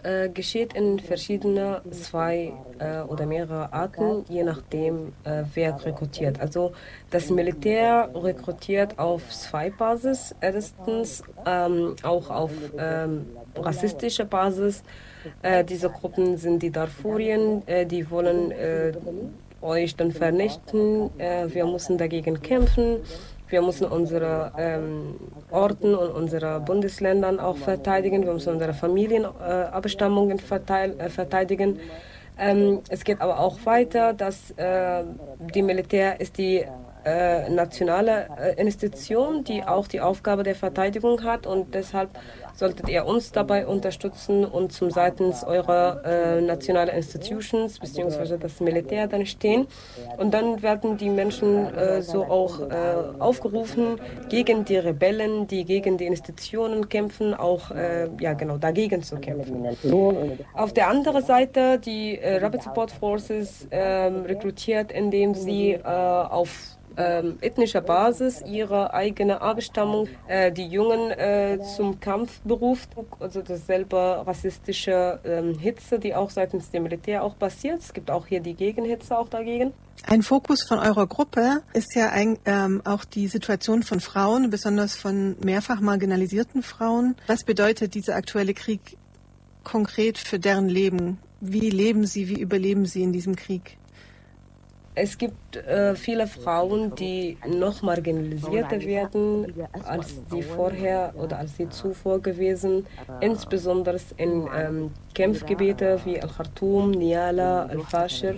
geschieht in verschiedene zwei oder mehrere Arten, je nachdem, wer rekrutiert. Also das Militär rekrutiert auf zwei Basis. Erstens auch auf rassistischer Basis. Diese Gruppen sind die Darfurien, die wollen euch dann vernichten. Wir müssen dagegen kämpfen. Wir müssen unsere Orten und unsere Bundesländer auch verteidigen. Wir müssen unsere Familienabstammungen verteidigen. Es geht aber auch weiter, dass die Militär ist die nationale Institution, die auch die Aufgabe der Verteidigung hat, und deshalb solltet ihr uns dabei unterstützen und zum seitens eurer nationalen Institutions bzw. das Militär dann stehen. Und dann werden die Menschen so auch aufgerufen, gegen die Rebellen, die gegen die Institutionen kämpfen, auch ja genau dagegen zu kämpfen. Auf der anderen Seite die Rapid Support Forces rekrutiert, indem sie auf ethnischer Basis ihre eigene Abstammung die Jungen zum Kampf beruft, also dasselbe rassistische Hitze, die auch seitens dem Militär auch passiert. Es gibt auch hier die Gegenhitze auch dagegen. Ein Fokus von eurer Gruppe ist ja auch die Situation von Frauen, besonders von mehrfach marginalisierten Frauen. Was bedeutet dieser aktuelle Krieg konkret für deren Leben? Wie leben sie, wie überleben sie in diesem Krieg? Es gibt viele Frauen, die noch marginalisierter werden, als sie vorher oder als sie zuvor gewesen, insbesondere in Kämpfgebieten wie Al-Khartoum, Niala, Al-Fashir.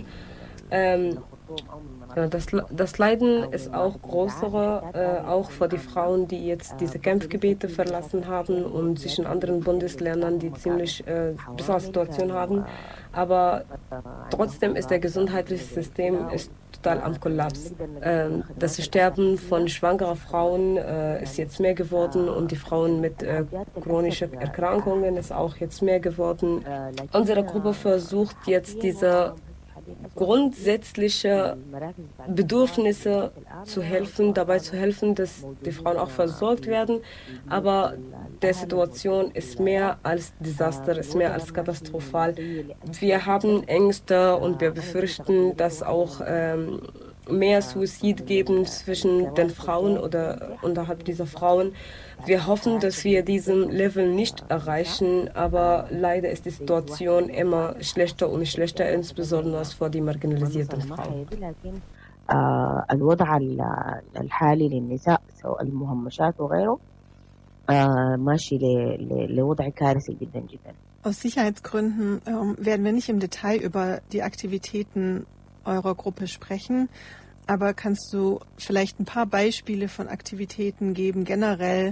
Das Leiden ist auch größer, auch für die Frauen, die jetzt diese Kämpfgebiete verlassen haben und sich in anderen Bundesländern, die ziemlich bessere Situation haben. Aber trotzdem ist der gesundheitliche System total am Kollaps. Das Sterben von schwangeren Frauen ist jetzt mehr geworden, und die Frauen mit chronischen Erkrankungen ist auch jetzt mehr geworden. Unsere Gruppe versucht jetzt diese grundsätzliche Bedürfnisse dabei zu helfen, dass die Frauen auch versorgt werden. Aber der Situation ist mehr als Desaster, ist mehr als katastrophal. Wir haben Ängste und wir befürchten, dass auch mehr Suizid geben zwischen den Frauen oder unterhalb dieser Frauen. Wir hoffen, dass wir diesen Level nicht erreichen, aber leider ist die Situation immer schlechter und schlechter, insbesondere für die marginalisierten Frauen. الوضع الحالي للنساء سواء المهمشات وغيره ماشي لوضع كارثي جدا جدا. Aus Sicherheitsgründen werden wir nicht im Detail über die Aktivitäten eurer Gruppe sprechen, aber kannst du vielleicht ein paar Beispiele von Aktivitäten geben, generell,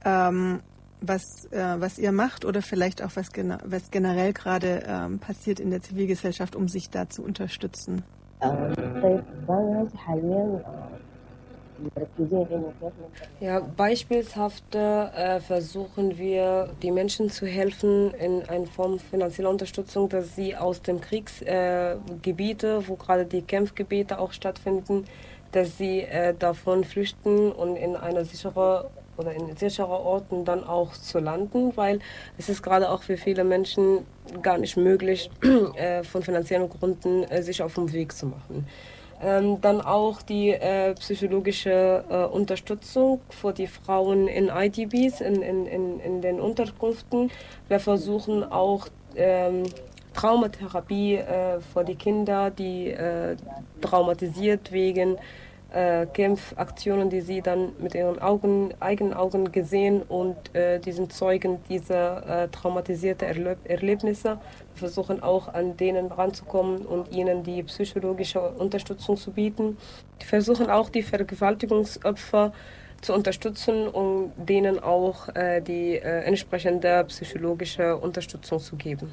was ihr macht, oder vielleicht auch was generell gerade passiert in der Zivilgesellschaft, um sich da zu unterstützen? Ja, beispielshaft versuchen wir, die Menschen zu helfen in einer Form finanzieller Unterstützung, dass sie aus den Kriegsgebieten, wo gerade die Kämpfgebiete auch stattfinden, dass sie davon flüchten und in eine sichere oder in sichere Orten dann auch zu landen, weil es ist gerade auch für viele Menschen gar nicht möglich, von finanziellen Gründen sich auf den Weg zu machen. Dann auch die psychologische Unterstützung für die Frauen in IDBs, in den Unterkünften. Wir versuchen auch Traumatherapie für die Kinder, die traumatisiert wegen Kämpfaktionen, die sie dann mit ihren eigenen Augen gesehen und die sind Zeugen dieser traumatisierten Erlebnisse. Wir versuchen auch an denen ranzukommen und ihnen die psychologische Unterstützung zu bieten. Wir versuchen auch die Vergewaltigungsopfer zu unterstützen, um denen auch die entsprechende psychologische Unterstützung zu geben.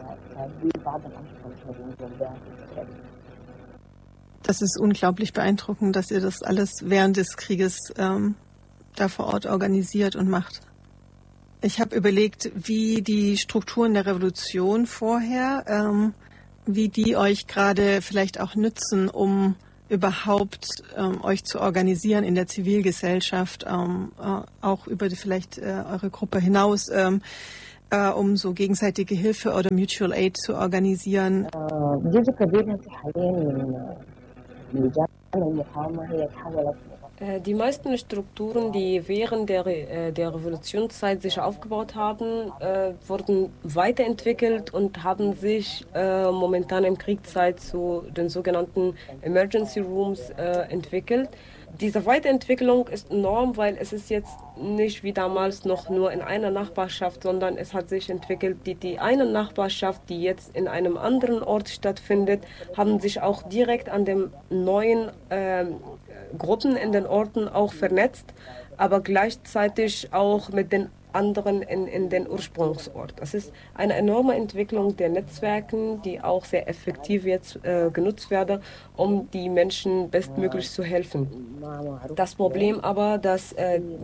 Das ist unglaublich beeindruckend, dass ihr das alles während des Krieges da vor Ort organisiert und macht. Ich habe überlegt, wie die Strukturen der Revolution vorher, wie die euch gerade vielleicht auch nützen, um überhaupt euch zu organisieren in der Zivilgesellschaft, auch über vielleicht eure Gruppe hinaus. um so gegenseitige Hilfe oder Mutual Aid zu organisieren? جزء كبير هسه حاليا من لجان المقاومة هي تحولت. Die meisten Strukturen, die während der Revolutionszeit sich aufgebaut haben, wurden weiterentwickelt und haben sich momentan in Kriegszeit zu den sogenannten Emergency Rooms entwickelt. Diese Weiterentwicklung ist enorm, weil es ist jetzt nicht wie damals noch nur in einer Nachbarschaft, sondern es hat sich entwickelt, die eine Nachbarschaft, die jetzt in einem anderen Ort stattfindet, haben sich auch direkt an den neuen Gruppen in den Orten auch vernetzt, aber gleichzeitig auch mit den anderen in den Ursprungsort. Das ist eine enorme Entwicklung der Netzwerken, die auch sehr effektiv jetzt genutzt werden, um die Menschen bestmöglich zu helfen. Das Problem aber, dass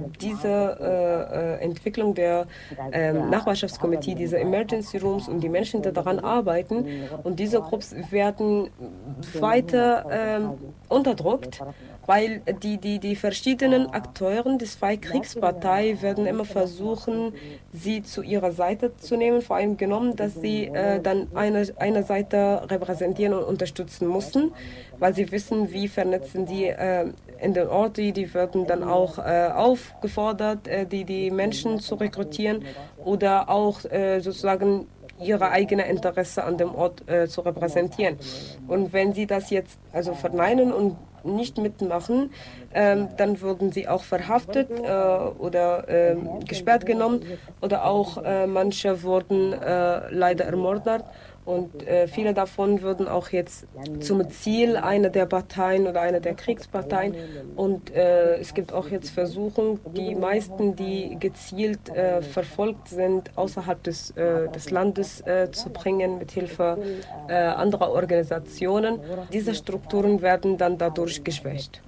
diese Entwicklung der Nachbarschaftskomitee, diese Emergency Rooms und die Menschen, die daran arbeiten, und diese Grupps werden weiter unterdrückt, weil die verschiedenen Akteure der zwei Kriegsparteien werden immer versuchen, sie zu ihrer Seite zu nehmen, vor allem genommen, dass sie dann eine Seite repräsentieren und unterstützen mussten, weil sie wissen, wie vernetzt sind die in den Orten, die werden dann auch aufgefordert, die Menschen zu rekrutieren oder auch sozusagen ihre eigene Interesse an dem Ort zu repräsentieren. Und wenn sie das jetzt also verneinen und nicht mitmachen, dann würden sie auch verhaftet oder gesperrt genommen oder auch manche wurden leider ermordet. Und viele davon würden auch jetzt zum Ziel einer der Parteien oder einer der Kriegsparteien. Und es gibt auch jetzt Versuche, die meisten, die gezielt verfolgt sind, außerhalb des Landes zu bringen, mit Hilfe anderer Organisationen. Diese Strukturen werden dann dadurch geschwächt.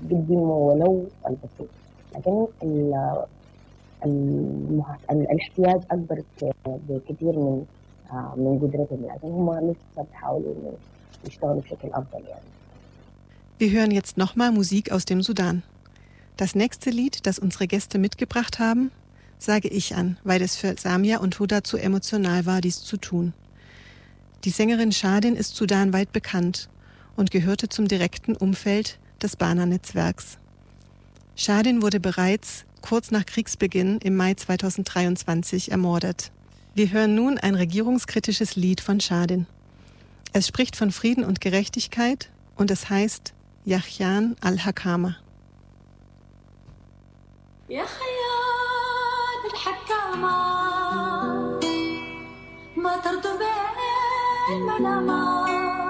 الاحتياج أكبر بكثير من قدرتهم يعني هم لسه بيحاولوا يشتغلوا بشكل أفضل يعني. Wir hören jetzt nochmal Musik aus dem Sudan. Das nächste Lied, das unsere Gäste mitgebracht haben, sage ich an, weil es für Samia und Huda zu emotional war, dies zu tun. Die Sängerin Shadin ist sudanweit bekannt und gehörte zum direkten Umfeld des Bana-Netzwerks. Shadin wurde bereits kurz nach Kriegsbeginn im Mai 2023 ermordet. Wir hören nun ein regierungskritisches Lied von Shadin. Es spricht von Frieden und Gerechtigkeit und es heißt Yahyan al-Hakama. يا خيال الحكامة ما ترضوا بالملامة